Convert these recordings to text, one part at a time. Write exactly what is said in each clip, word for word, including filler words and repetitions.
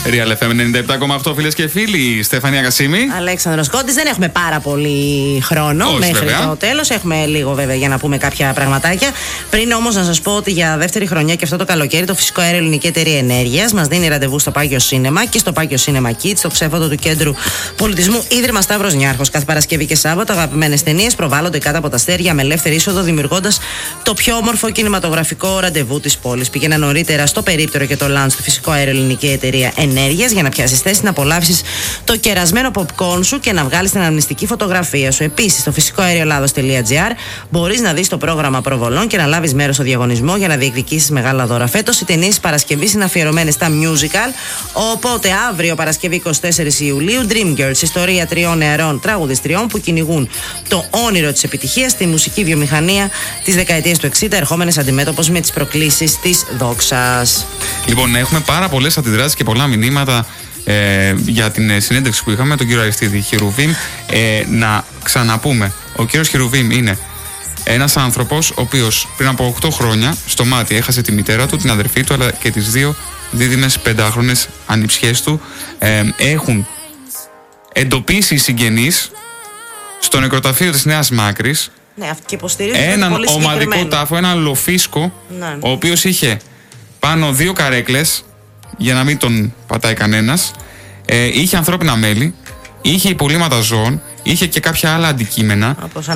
Real εφ εμ ενενήντα επτά κόμμα οκτώ, φίλες και φίλοι. Στέφανια Κασίμη. Αλέξανδρος Κόντης. Δεν έχουμε πάρα πολύ χρόνο. Όχι, μέχρι βέβαια. το τέλος. Έχουμε λίγο βέβαια για να πούμε κάποια πραγματάκια. Πριν όμως να σας πω ότι για δεύτερη χρονιά και αυτό το καλοκαίρι το Φυσικό Αέριο Ελληνική Εταιρεία Ενέργειας μας δίνει ραντεβού στο Πάγιο Σίνεμα και στο Πάγιο Σίνεμα Kids, στο ξέφωτο του Κέντρου Πολιτισμού Ίδρυμα Σταύρος Νιάρχος. Κάθε Παρασκευή και Σάββατο αγαπημένες ταινίες προβάλλονται κάτω από τα αστέρια με ελεύθερη είσοδο, δημιουργώντας το πιο όμορφο κινηματογραφικό ραντεβού της πόλης. Πήγαινε νωρίτερα στο περίπτερο και το λάνς του Φυσικό Αέριο Ελληνική Εταιρεία Ενέργειας για να πιάσεις θέση να απολαύσεις το κερασμένο popcorn σου και να βγάλεις την αναμνηστική φωτογραφία σου. Επίσης, στο φυσικό αέριο ελλάδος τελεία τζι άρ μπορείς να δεις το πρόγραμμα προβολών και να λάβεις μέρος στο διαγωνισμό για να διεκδικήσεις μεγάλα δώρα. Φέτος οι ταινίες της Παρασκευής είναι αφιερωμένες στα musical. Οπότε αύριο, Παρασκευή εικοστή τέταρτη Ιουλίου, Dreamgirls, ιστορία τριών νεαρών τραγουδιστριών που κυνηγούν το όνειρο της επιτυχίας στη μουσική βιομηχανία της δεκαετίας του εξήντα, ερχόμενες αντιμέτωπος με τις προκλήσεις της δόξας. Λοιπόν, έχουμε πάρα πολλές αντιδράσεις και πολλά μηνύματα ε, για την ε, συνέντευξη που είχαμε με τον κύριο Αριστίδη Χερουβίμ. Ε, να ξαναπούμε, ο κύριος Χερουβίμ είναι ένας άνθρωπος ο οποίος πριν από οκτώ χρόνια στο μάτι έχασε τη μητέρα του, την αδερφή του, αλλά και τις δύο δίδυμες πεντάχρονες ανιψιές του. Ε, έχουν εντοπίσει οι συγγενείς στο νεκροταφείο της Νέας Μάκρης Ναι, και υποστηρίζουν έναν πολύ ομαδικό τάφο, έναν λοφίσκο, ναι. ο οποίος είχε πάνω δύο καρέκλες για να μην τον πατάει κανένας, ε, είχε ανθρώπινα μέλη, είχε υπολείμματα ζώων, είχε και κάποια άλλα αντικείμενα.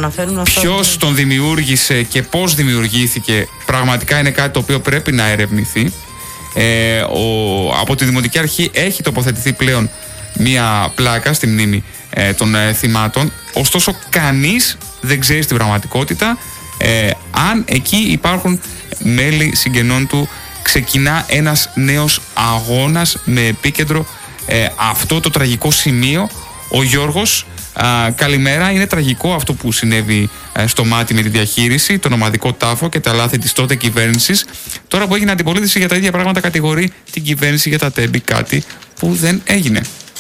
Ποιος τον δημιούργησε και πώς δημιουργήθηκε πραγματικά είναι κάτι το οποίο πρέπει να ερευνηθεί. Ε, ο, από τη Δημοτική Αρχή έχει τοποθετηθεί πλέον μία πλάκα στη μνήμη ε, των ε, θυμάτων, ωστόσο κανείς δεν ξέρει στην πραγματικότητα ε, αν εκεί υπάρχουν μέλη συγγενών του. Ξεκινά ένας νέος αγώνας με επίκεντρο ε, αυτό το τραγικό σημείο. Ο Γιώργος, α, καλημέρα. Είναι τραγικό αυτό που συνέβη ε, στο μάτι με τη διαχείριση, τον ομαδικό τάφο και τα λάθη της τότε κυβέρνησης. Τώρα που έγινε αντιπολίτευση για τα ίδια πράγματα, κατηγορεί την κυβέρνηση για τα τέμπη, κάτι που δεν έγινε.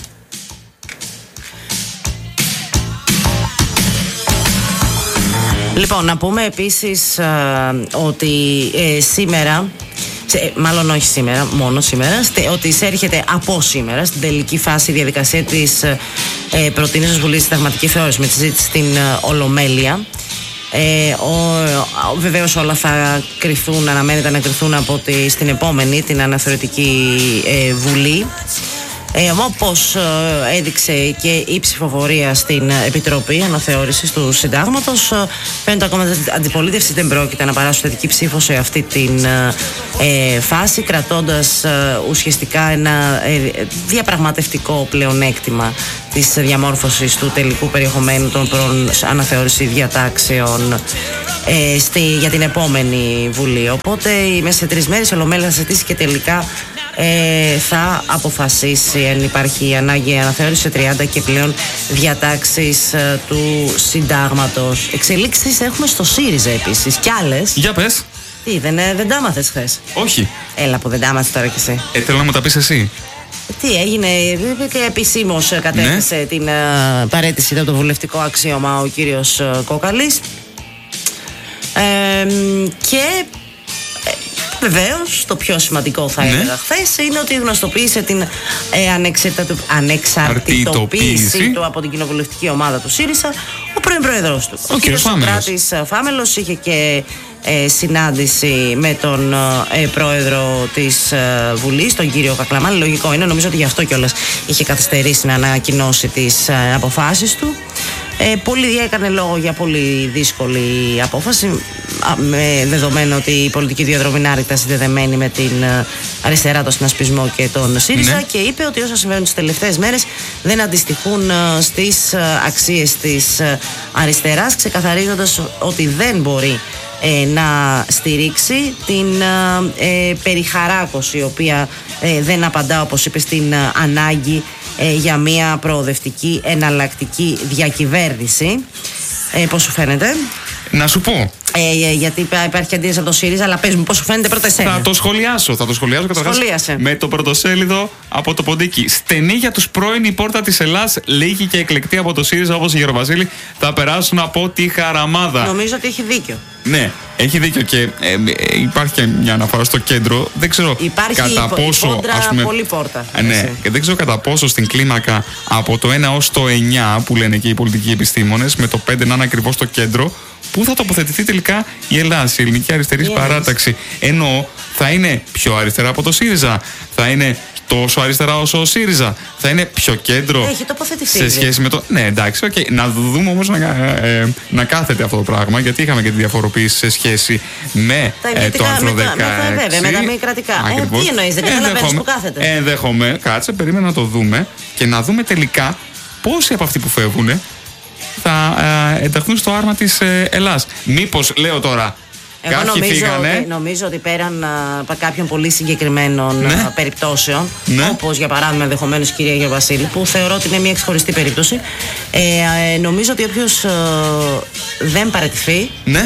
Λοιπόν, να πούμε επίσης α, ότι ε, σήμερα, σε, μάλλον όχι σήμερα, μόνο σήμερα, στε, ότι εισέρχεται από σήμερα στην τελική φάση η διαδικασία της ε, προτείνησης Βουλής στη Συνταγματική Θεώρηση με τη συζήτηση στην ε, Ολομέλεια. Ε, ο, βεβαίως όλα θα κρυθούν, αναμένεται να κρυθούν από τη, στην επόμενη, την αναθεωρητική ε, Βουλή. Ε, όπως ε, έδειξε και η ψηφοφορία στην Επιτροπή Αναθεώρησης του Συντάγματος, ε, φαίνεται ακόμα ότι η αντιπολίτευση δεν πρόκειται να παράσει θετική ψήφο σε αυτή την ε, φάση, κρατώντας ε, ουσιαστικά ένα ε, διαπραγματευτικό πλεονέκτημα της διαμόρφωσης του τελικού περιεχομένου των προ αναθεώρηση διατάξεων ε, στη, για την επόμενη Βουλή. Οπότε μέσα σε τρεις μέρες η Ολομέλεια θα συζητήσει και τελικά Ε, θα αποφασίσει αν υπάρχει ανάγκη αναθεώρηση σε τριάντα και πλέον διατάξεις ε, του Συντάγματος. Εξελίξεις έχουμε στο ΣΥΡΙΖΑ επίσης κι άλλες. Για πες. Τι, δεν, δεν τα άμαθες χθες? Όχι. Έλα που δεν τα άμαθες τώρα κι εσύ. Ε, θέλω να μου τα πεις εσύ. Τι έγινε, και επισήμως κατέθεσε ναι. την uh, παραίτηση από το βουλευτικό αξίωμα ο κύριος uh, Κόκαλης ε, και βεβαίως το πιο σημαντικό θα έλεγα ναι. χθες είναι ότι γνωστοποίησε την ε, ανεξαρτητοποίηση του από την κοινοβουλευτική ομάδα του ΣΥΡΙΖΑ ο πρώην πρόεδρος του. Ο, ο κύριος Σοκράτης Φάμελος είχε και ε, συνάντηση με τον ε, πρόεδρο της ε, Βουλής, τον κύριο Κακλαμάνη. Λογικό είναι, νομίζω ότι γι' αυτό κιόλας είχε καθυστερήσει να ανακοινώσει τις ε, αποφάσεις του. Ε, πολύ έκανε λόγο για πολύ δύσκολη απόφαση, με δεδομένο ότι η πολιτική διαδρομή είναι άρρηκτα συνδεδεμένη με την αριστερά, τον συνασπισμό και τον ΣΥΡΙΖΑ, ναι. και είπε ότι όσα συμβαίνουν τις τελευταίες μέρες δεν αντιστοιχούν στις αξίες της αριστεράς, ξεκαθαρίζοντας ότι δεν μπορεί ε, να στηρίξει την ε, περιχαράκωση, η οποία ε, δεν απαντά, όπως είπε, στην ανάγκη ε, για μια προοδευτική εναλλακτική διακυβέρνηση. Ε, πώς σου φαίνεται? Να σου πω, Ε, γιατί υπάρχει αντίθεση από το ΣΥΡΙΖΑ, αλλά πες μου πώς σου φαίνεται πρώτα εσένα. Θα το σχολιάσω, θα το σχολιάσω καταρχάς με το πρωτοσέλιδο από το Ποντίκι. Στενή για τους πρώην η πόρτα της Ελλάς, λίγοι και εκλεκτοί από το ΣΥΡΙΖΑ όπως η Γεροβασίλη θα περάσουν από τη χαραμάδα. Νομίζω ότι έχει δίκιο. Ναι, έχει δίκιο και ε, ε, υπάρχει και μια αναφορά στο κέντρο. Δεν ξέρω υπάρχει κατά η, πόσο. Η πόντρα, ας πούμε, πολύ πόρτα. Ε, ναι, και δεν ξέρω κατά πόσο στην κλίμακα από το ένα ως το εννιά που λένε και οι πολιτικοί επιστήμονες, με το πέντε να είναι ακριβώς το κέντρο, πού θα τοποθετηθεί τελικά η Ελλάδα, η Ελληνική Αριστερή yeah. Παράταξη. Ενώ θα είναι πιο αριστερά από το ΣΥΡΙΖΑ, θα είναι τόσο αριστερά όσο ο ΣΥΡΙΖΑ, θα είναι πιο κέντρο. Έχει τοποθετηθεί. Σε σχέση με το. Ναι, εντάξει, okay. Να δούμε όμως να, ε, να κάθεται αυτό το πράγμα, γιατί είχαμε και τη διαφοροποίηση σε σχέση με ε, το άρθρο δεκαέξι. Βέβαια, με τα μη κρατικά. Ε, τι εννοείς, δεν καταλαβαίνεις που κάθεται. Ενδέχομαι, κάτσε, περίμενα να το δούμε και να δούμε τελικά πόσοι από αυτοί που φεύγουν θα ε, ενταχθούν στο άρμα της ε, Ελλάς. Μήπως, λέω τώρα, εγώ νομίζω ότι, νομίζω ότι πέραν α, κάποιων πολύ συγκεκριμένων ναι. α, περιπτώσεων, ναι. όπως για παράδειγμα ενδεχομένως η κυρία Γεροβασίλη, που θεωρώ ότι είναι μια ξεχωριστή περίπτωση, ε, ε, νομίζω ότι όποιος ε, δεν παραιτηθεί ναι.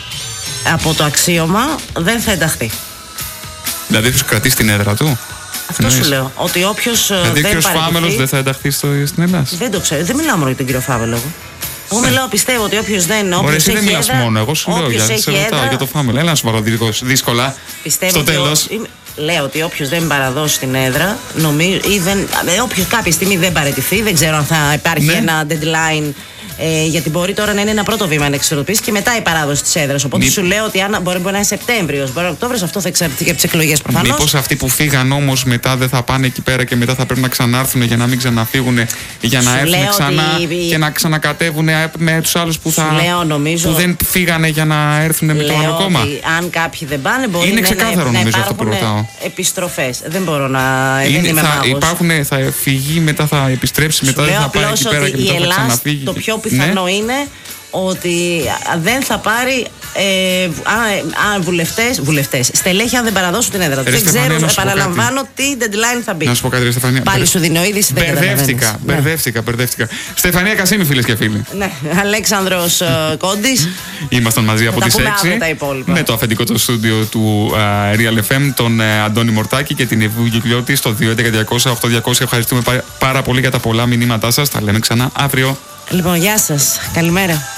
από το αξίωμα δεν θα ενταχθεί. Δηλαδή όποιος κρατήσει την έδρα του. Αυτό σου λέω. Ότι όποιος δηλαδή, δεν παραιτηθεί. Δηλαδή ο κ. Φάμελος δεν θα ενταχθεί στο, στην Ελλάδα. Δεν το ξέρω. Δεν μιλάω μόνο για τον κύριο Φάμελο. Εγώ μιλάω, πιστεύω ότι όποιος δεν. Ωραία, εσύ δεν μιλάς μόνο. Εγώ σου λέω για, σε ρωτάω για το Φάμελο. Έλα να σου βάλω δύσκολα. Πιστεύω στο τέλος. Ότι, λέω ότι όποιος δεν παραδώσει την έδρα, νομίζω, ή δεν, όποιος κάποια στιγμή δεν παραιτηθεί, δεν ξέρω αν θα υπάρχει ναι. ένα deadline. Ε, γιατί μπορεί τώρα να είναι ένα πρώτο βήμα να εξορροπήσει και μετά η παράδοση της έδρας. Οπότε Μη... σου λέω ότι αν μπορεί, μπορεί να είναι Σεπτέμβριος, μπορεί να είναι Οκτώβριος, αυτό θα εξαρτηθεί και από τις εκλογές προφανώς. Μήπως αυτοί που φύγαν όμως μετά δεν θα πάνε εκεί πέρα και μετά θα πρέπει να ξανάρθουν για να μην ξαναφύγουν, για να σου έρθουν ξανά ότι... και να ξανακατεύουν με τους άλλους που, θα... λέω, νομίζω... που δεν φύγανε για να έρθουν με το άλλο κόμμα. Αν κάποιοι δεν πάνε, μπορεί είναι να, ξεκάθαρο, να, νομίζω, να αυτό που ρωτάω. Επιστροφές. Δεν μπορώ να. Είναι, δεν είμαι θα, μάγος. υπάρχουν, θα φυγεί, μετά θα επιστρέψει, μετά δεν θα πάει εκεί πέρα και μετά θα ξαναφύγει. Το πιο πιθανό είναι ότι δεν θα πάρει ε, α, βουλευτές, βουλευτές, στελέχη αν δεν παραδώσουν την έδρα του. Δεν ξέρω, επαναλαμβάνω τι deadline θα μπει. Να σου πω κάτι, Στεφανία. Πάλι σου δίνω είδηση, δεν Μπερδεύτηκα, μπερδεύτηκα, μπερδεύτηκα. Στεφανία Κασίμη, φίλες και φίλοι. Ναι, Αλέξανδρος Κόντης. Ήμασταν μαζί από τις έξι με το αφεντικό του στούντιο του uh, Real εφ εμ, τον uh, Αντώνη Μορτάκη και την Εβού Γκλιώτη στο δύο έντεκα διακόσια οκτώ διακόσια. Ευχαριστούμε πάρα πολύ για τα πολλά μηνύματά σας. Τα λέμε ξανά αύριο. Λοιπόν, γεια σας. Καλημέρα.